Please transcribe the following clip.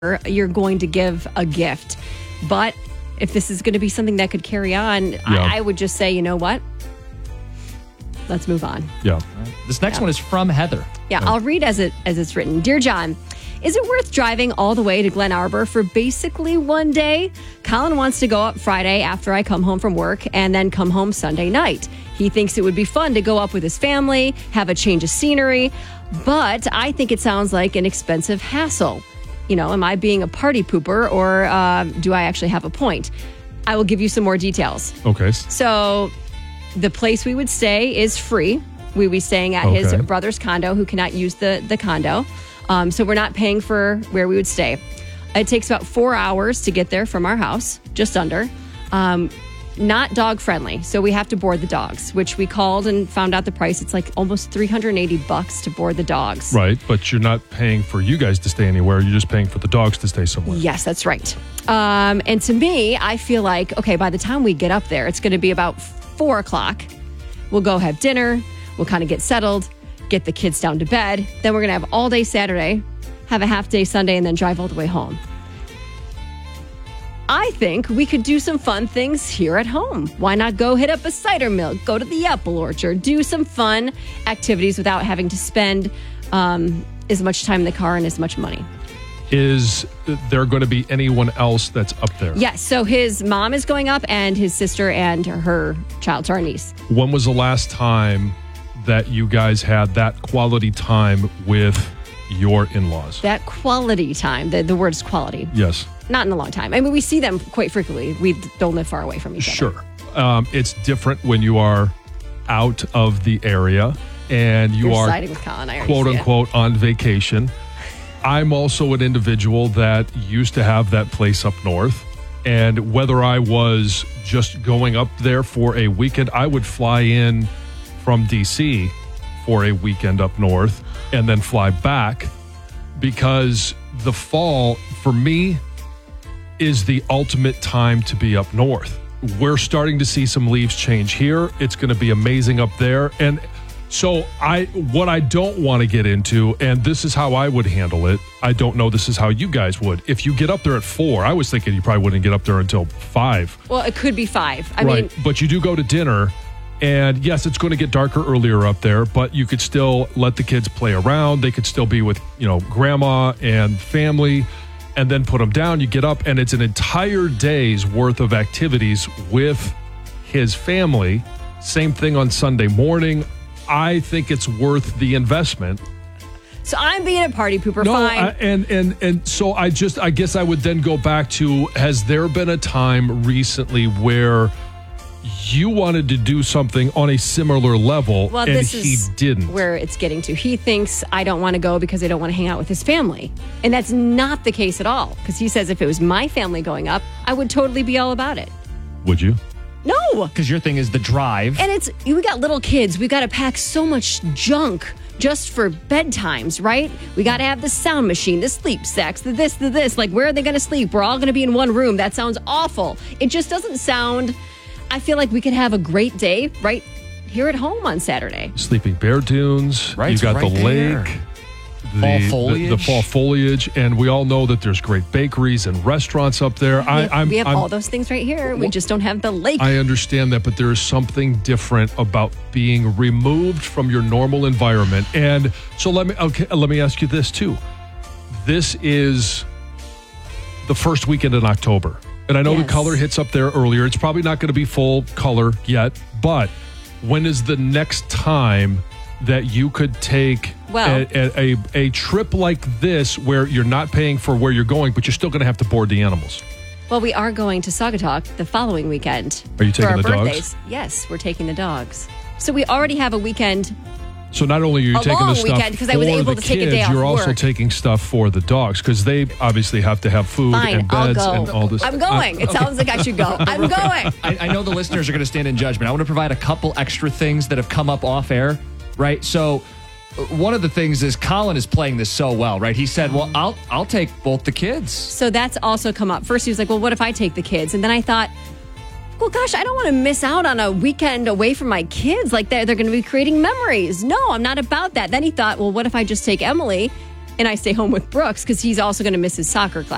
you're going to give a gift. But if this is going to be something that could carry on, I would just say, you know what? Let's move on. Yeah. This next one is from Heather. Yeah, I'll read as it's written. Dear John, is it worth driving all the way to Glen Arbor for basically one day? Colin wants to go up Friday after I come home from work and then come home Sunday night. He thinks it would be fun to go up with his family, have a change of scenery, but I think it sounds like an expensive hassle. You know, am I being a party pooper or do I actually have a point? I will give you some more details. Okay. So the place we would stay is free. We would be staying at his brother's condo who cannot use the condo. So we're not paying for where we would stay. It takes about 4 hours to get there from our house, just under. Not dog friendly. So we have to board the dogs, which we called and found out the price. It's like almost $380 to board the dogs. Right. But you're not paying for you guys to stay anywhere. You're just paying for the dogs to stay somewhere. Yes, that's right. And to me, I feel like, okay, by the time we get up there, it's going to be about 4 o'clock. We'll go have dinner. We'll kind of get settled, get the kids down to bed. Then we're going to have all day Saturday, have a half day Sunday, and then drive all the way home. I think we could do some fun things here at home. Why not go hit up a cider mill, go to the apple orchard, do some fun activities without having to spend as much time in the car and as much money. Is there going to be anyone else that's up there? Yes. So his mom is going up and his sister and her child, so our niece. When was the last time that you guys had that quality time with your in-laws? That quality time, the word is quality. Yes. Not in a long time. I mean, we see them quite frequently. We don't live far away from each other. Sure. It's different when you are out of the area and you are siding with Colin, quote unquote on vacation. I'm also an individual that used to have that place up north. And whether I was just going up there for a weekend, I would fly in from DC for a weekend up north and then fly back, because the fall for me is the ultimate time to be up north. We're starting to see some leaves change here. It's going to be amazing up there. And so what I don't want to get into, and this is how I would handle it, I don't know this is how you guys would. If you get up there at 4, I was thinking you probably wouldn't get up there until 5. Well, it could be 5. I right. mean, but you do go to dinner, and yes, it's going to get darker earlier up there, but you could still let the kids play around. They could still be with, grandma and family, and then put them down. You get up, and it's an entire day's worth of activities with his family. Same thing on Sunday morning. I think it's worth the investment. So I'm being a party pooper. No, fine. And so I guess I would then go back to, has there been a time recently where you wanted to do something on a similar level and he didn't? Where it's getting to. He thinks I don't want to go because I don't want to hang out with his family. And that's not the case at all. Because he says if it was my family going up, I would totally be all about it. Would you? No. Because your thing is the drive. And we got little kids. We got to pack so much junk just for bedtimes, right? We got to have the sound machine, the sleep sacks, the this. Like, where are they going to sleep? We're all going to be in one room. That sounds awful. It just doesn't sound... I feel like we could have a great day right here at home on Saturday. Sleeping Bear Dunes. Right. You got right the there. lake. Fall foliage. The fall foliage. And we all know that there's great bakeries and restaurants up there. We have all those things right here. We just don't have the lake. I understand that, but there is something different about being removed from your normal environment. And so let me ask you this too. This is the first weekend in October. And I know the color hits up there earlier. It's probably not going to be full color yet, but when is the next time that you could take a trip like this where you're not paying for where you're going, but you're still going to have to board the animals? Well, we are going to Saugatuck the following weekend. Are you taking for our the dogs? Birthdays. Yes, we're taking the dogs. So we already have a weekend. So not only are you taking the stuff weekend, because I was for able the to take a kids, day off you're also work. taking stuff for the dogs because they obviously have to have food and beds and all this. I'm going. It sounds like I should go. I'm going. I know the listeners are going to stand in judgment. I want to provide a couple extra things that have come up off air, right? So one of the things is Colin is playing this so well, right? He said, well, I'll take both the kids. So that's also come up. First, he was like, well, what if I take the kids? And then I thought, well, gosh, I don't want to miss out on a weekend away from my kids. Like, they're going to be creating memories. No, I'm not about that. Then he thought, well, what if I just take Emily and I stay home with Brooks because he's also going to miss his soccer class.